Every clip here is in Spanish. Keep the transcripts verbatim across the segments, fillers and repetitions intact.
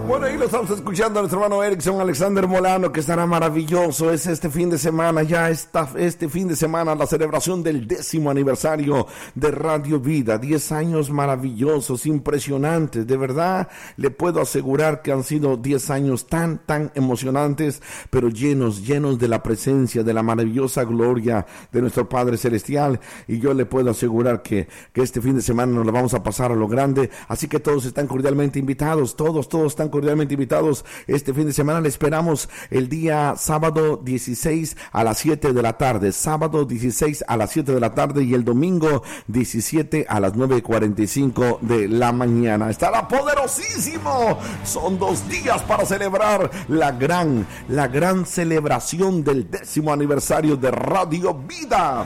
Bueno, ahí lo estamos escuchando a nuestro hermano Erickson Alexander Molano, que estará maravilloso. Es este fin de semana, ya está este fin de semana, la celebración del décimo aniversario de Radio Vida. Diez años maravillosos, impresionantes. De verdad, le puedo asegurar que han sido diez años tan, tan emocionantes, pero llenos, llenos de la presencia, de la maravillosa gloria de nuestro Padre Celestial. Y yo le puedo asegurar que, que este fin de semana nos la vamos a pasar a lo grande. Así que todos están cordialmente invitados, todos, todos están cordialmente invitados. Este fin de semana le esperamos el día sábado dieciséis a las siete de la tarde, sábado dieciséis a las siete de la tarde y el domingo diecisiete a las nueve cuarenta y cinco de la mañana. Estará poderosísimo. Son dos días para celebrar la gran, la gran celebración del décimo aniversario de Radio Vida.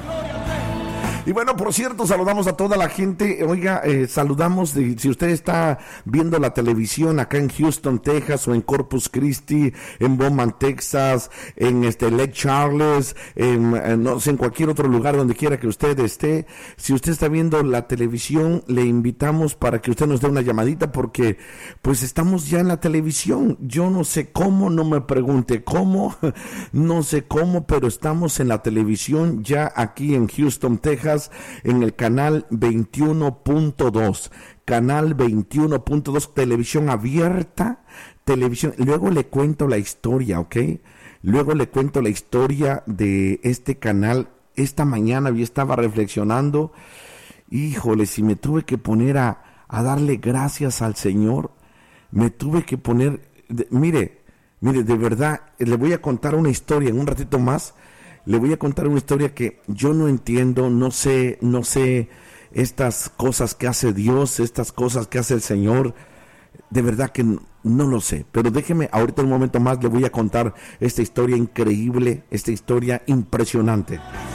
Y bueno, por cierto, saludamos a toda la gente. Oiga, eh, saludamos, de, si usted está viendo la televisión acá en Houston, Texas, o en Corpus Christi, en Beaumont, Texas, en este Lake Charles, en, en, no sé, en cualquier otro lugar donde quiera que usted esté. Si usted está viendo la televisión, le invitamos para que usted nos dé una llamadita, porque pues estamos ya en la televisión. Yo no sé cómo, no me pregunte cómo, no sé cómo, pero estamos en la televisión ya aquí en Houston, Texas, en el canal veintiuno punto dos, canal veintiuno punto dos, televisión abierta, televisión. Luego le cuento la historia, ¿ok? Luego le cuento la historia de este canal. Esta mañana yo estaba reflexionando, híjole, si me tuve que poner a, a darle gracias al Señor, me tuve que poner, de, mire, mire, de verdad, le voy a contar una historia en un ratito más. Le voy a contar una historia que yo no entiendo, no sé, no sé estas cosas que hace Dios, estas cosas que hace el Señor, de verdad que no, no lo sé. Pero déjeme, ahorita un momento más le voy a contar esta historia increíble, esta historia impresionante.